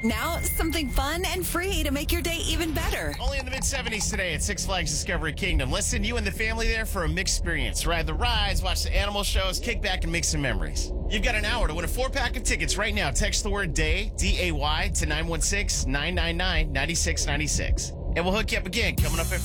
Now, something fun and free to make your day even better. Only in the mid-70s today at Six Flags Discovery Kingdom. Listen, you and the family there for a mixed experience. Ride the rides, watch the animal shows, kick back, and make some memories. You've got an hour to win a 4-pack of tickets right now. Text the word DAY, D-A-Y, to 916-999-9696. And we'll hook you up again coming up at